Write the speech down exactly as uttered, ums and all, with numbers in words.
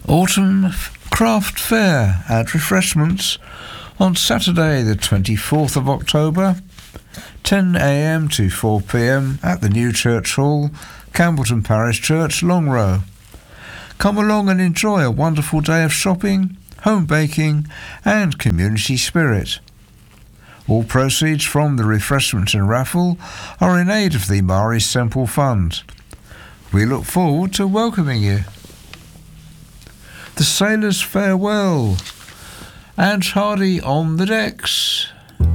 Autumn Craft Fair and refreshments on Saturday the twenty-fourth of October, ten a m to four p m at the New Church Hall, Campbellton Parish Church, Longrow. Come along and enjoy a wonderful day of shopping, home baking and community spirit. All proceeds from the refreshment and raffle are in aid of the Maris Temple Fund. We look forward to welcoming you. The Sailors Farewell and Hardy on the decks.